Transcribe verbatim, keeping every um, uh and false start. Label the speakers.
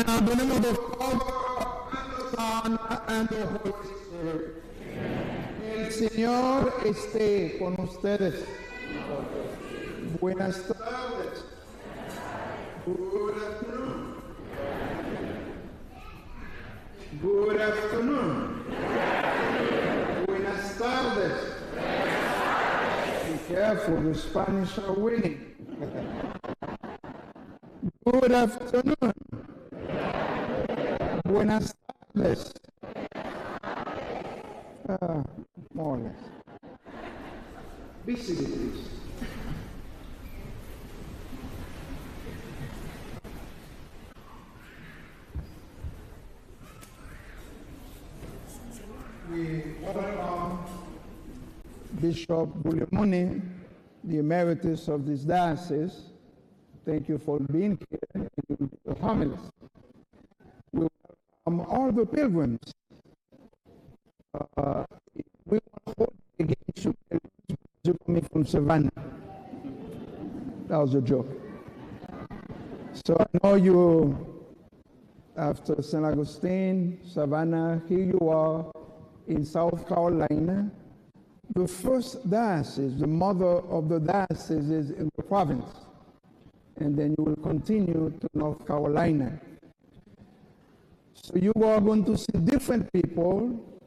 Speaker 1: now, the name of the Father, and the Son, and the Holy Spirit. El Señor esté con ustedes. Buenas tardes. Good afternoon. Good afternoon. Buenas tardes. Be careful, the Spanish are winning. Good afternoon. Buenas tardes. Uh, more or less. Be seated, please. We welcome Bishop Bulimuni, the emeritus of this diocese. Thank you for being here in the homilies. We welcome all the pilgrims. Uh, we will hold against you pilgrims coming from Savannah. That was a joke. So I know you, after Saint Augustine, Savannah, here you are in South Carolina. The first diocese, the mother of the diocese is in the province. And then you will continue to North Carolina. So you are going to see different people